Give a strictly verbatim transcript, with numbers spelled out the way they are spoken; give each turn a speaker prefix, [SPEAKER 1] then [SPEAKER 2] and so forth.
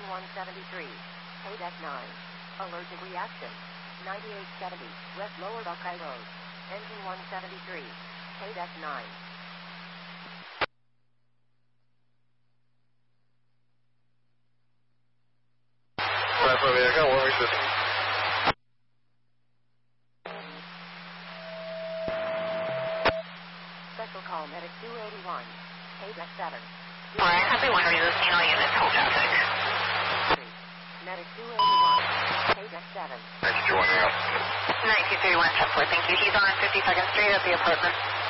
[SPEAKER 1] Engine one seventy-three. K-Deck nine. Allergic reaction. ninety-eight seventy. West Lower Buckeye Road. Engine one seventy-three. K-Deck nine.
[SPEAKER 2] Bravo Vehicle, warning system.
[SPEAKER 1] Special call Medic two eighty-one. K-Deck seven.
[SPEAKER 3] Alright, happy one resisting all units, hold traffic.
[SPEAKER 1] Medic two eighty-one. K-Deck seven.
[SPEAKER 2] nine two one out.
[SPEAKER 3] nine two three one, ten four, thank you. He's on fifty-second Street at the apartment.